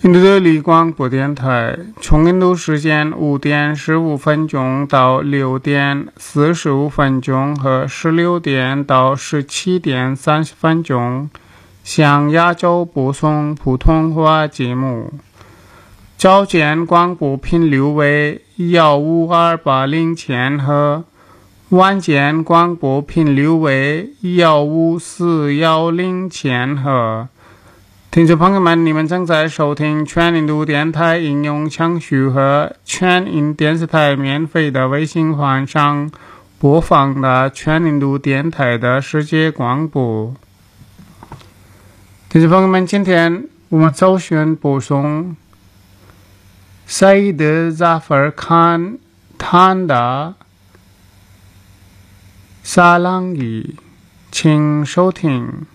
印度德里广播电台，从印度时间5点15分钟到6点45分钟和16点到17点30分钟，向亚洲播送普通话节目。早间广播频率为15280千赫，晚间广播频率为15410千赫。听众朋友们，你们正在收听全印度电台应用程序和全印电视台免费的微信环上播放的全印度电台的世界广播。听众朋友们，今天我们首选播送Sayyid Zafar Khan Thanda Salangi，请收听。